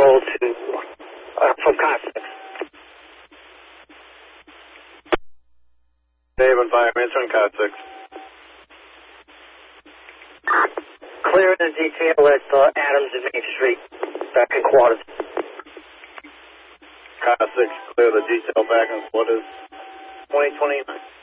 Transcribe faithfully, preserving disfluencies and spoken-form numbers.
control to uh, from Cossack. Dave and Fire Mansion, Cod six. Clear the detail at uh, Adams and Main Street, back in quarters. Cod six, clear the detail back in quarters. twenty twenty-nine.